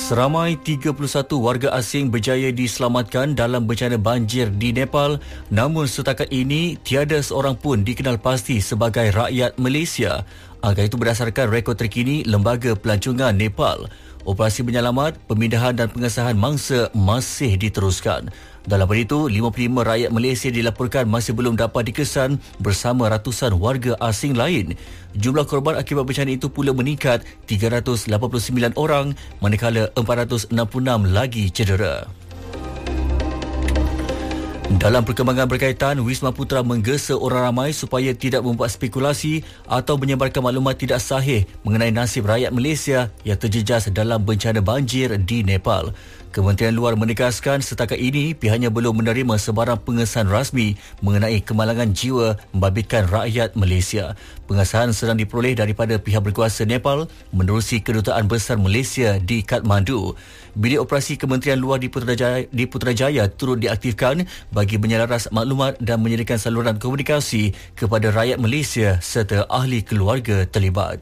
Seramai 31 warga asing berjaya diselamatkan dalam bencana banjir di Nepal, namun setakat ini tiada seorang pun dikenal pasti sebagai rakyat Malaysia. Angka itu berdasarkan rekod terkini Lembaga Pelancongan Nepal. Operasi penyelamat, pemindahan dan pengesahan mangsa masih diteruskan. Dalam pada itu, 55 rakyat Malaysia dilaporkan masih belum dapat dikesan bersama ratusan warga asing lain. Jumlah korban akibat bencana itu pula meningkat 389 orang, manakala 466 lagi cedera. Dalam perkembangan berkaitan, Wisma Putra menggesa orang ramai supaya tidak membuat spekulasi atau menyebarkan maklumat tidak sahih mengenai nasib rakyat Malaysia yang terjejas dalam bencana banjir di Nepal. Kementerian Luar menegaskan setakat ini pihaknya belum menerima sebarang pengesahan rasmi mengenai kemalangan jiwa membabitkan rakyat Malaysia. Pengesahan sedang diperoleh daripada pihak berkuasa Nepal menerusi Kedutaan Besar Malaysia di Kathmandu. Bilik operasi Kementerian Luar di Putrajaya turut diaktifkan bagi menyelaras maklumat dan menyediakan saluran komunikasi kepada rakyat Malaysia serta ahli keluarga terlibat.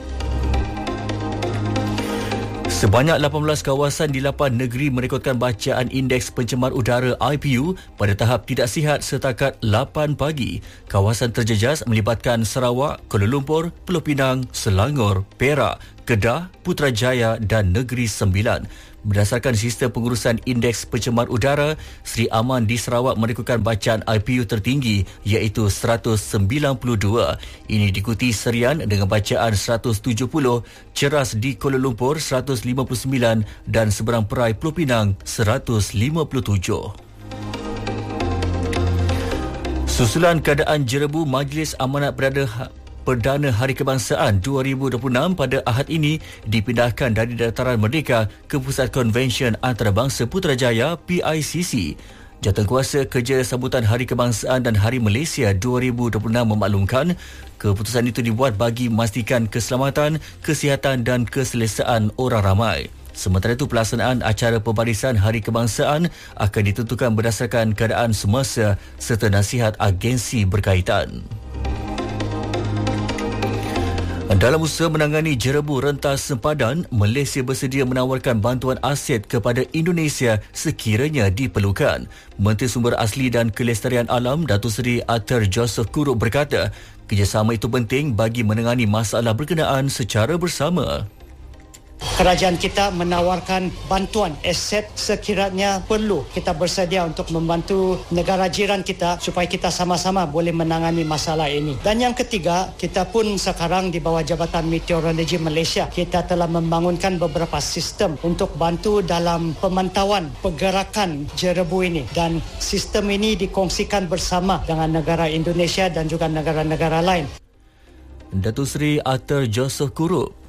Sebanyak 18 kawasan di 8 negeri merekodkan bacaan Indeks Pencemar Udara IPU pada tahap tidak sihat setakat 8 pagi. Kawasan terjejas melibatkan Sarawak, Kuala Lumpur, Pulau Pinang, Selangor, Perak, Kedah, Putrajaya dan Negeri Sembilan. Berdasarkan sistem pengurusan Indeks Pencemar Udara, Seri Aman di Sarawak merekodkan bacaan IPU tertinggi iaitu 192. Ini diikuti Serian dengan bacaan 170, Ceras di Kuala Lumpur 159 dan Seberang Perai Pulau Pinang 157. Susulan keadaan jerebu Majlis Amanat Perdana Hari Kebangsaan 2026 pada Ahad ini dipindahkan dari Dataran Merdeka ke Pusat Konvensyen Antarabangsa Putrajaya PICC. Jawatankuasa Kerja Sambutan Hari Kebangsaan dan Hari Malaysia 2026 memaklumkan keputusan itu dibuat bagi memastikan keselamatan, kesihatan dan keselesaan orang ramai. Sementara itu, pelaksanaan acara pembarisan Hari Kebangsaan akan ditentukan berdasarkan keadaan semasa serta nasihat agensi berkaitan. Dalam usaha menangani jerebu rentas sempadan, Malaysia bersedia menawarkan bantuan aset kepada Indonesia sekiranya diperlukan. Menteri Sumber Asli dan Kelestarian Alam Datuk Seri Arthur Joseph Kurup berkata, kerjasama itu penting bagi menangani masalah berkenaan secara bersama. Kerajaan kita menawarkan bantuan aset sekiranya perlu. Kita bersedia untuk membantu negara jiran kita supaya kita sama-sama boleh menangani masalah ini. Dan yang ketiga, kita pun sekarang di bawah Jabatan Meteorologi Malaysia, kita telah membangunkan beberapa sistem untuk bantu dalam pemantauan pergerakan jerebu ini. Dan sistem ini dikongsikan bersama dengan negara Indonesia dan juga negara-negara lain. Datuk Seri Arthur Joseph Kurup.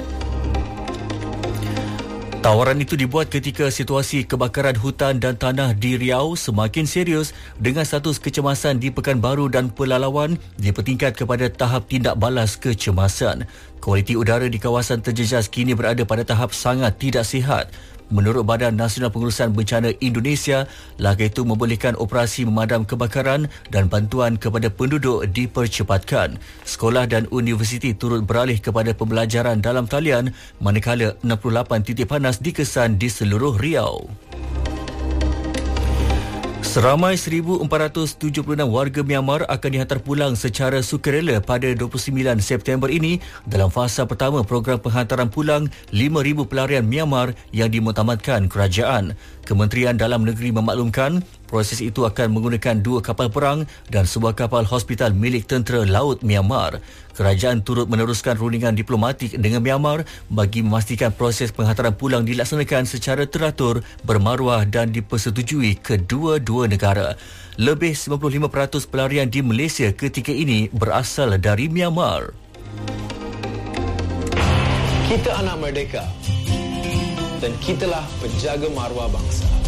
Tawaran itu dibuat ketika situasi kebakaran hutan dan tanah di Riau semakin serius dengan status kecemasan di Pekanbaru dan Pelalawan dipertingkat kepada tahap tindak balas kecemasan. Kualiti udara di kawasan terjejas kini berada pada tahap sangat tidak sihat. Menurut Badan Nasional Pengurusan Bencana Indonesia, langkah itu membolehkan operasi memadam kebakaran dan bantuan kepada penduduk dipercepatkan. Sekolah dan universiti turut beralih kepada pembelajaran dalam talian manakala 68 titik panas dikesan di seluruh Riau. Seramai 1,476 warga Myanmar akan dihantar pulang secara sukarela pada 29 September ini dalam fasa pertama program penghantaran pulang 5,000 pelarian Myanmar yang dimuktamadkan kerajaan. Kementerian Dalam Negeri memaklumkan proses itu akan menggunakan 2 kapal perang dan sebuah kapal hospital milik Tentera Laut Myanmar. Kerajaan turut meneruskan rundingan diplomatik dengan Myanmar bagi memastikan proses penghantaran pulang dilaksanakan secara teratur, bermaruah dan dipersetujui kedua-dua negara. Lebih 95% pelarian di Malaysia ketika ini berasal dari Myanmar. Kita anak merdeka dan kitalah penjaga maruah bangsa.